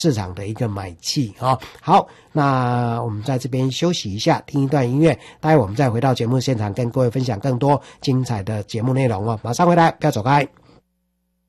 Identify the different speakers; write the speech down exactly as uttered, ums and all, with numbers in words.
Speaker 1: 市场的一个买气哦。好，那我们在这边休息一下，听一段音乐，待会我们再回到节目现场，跟各位分享更多精彩的节目内容哦。马上回来，不要走开。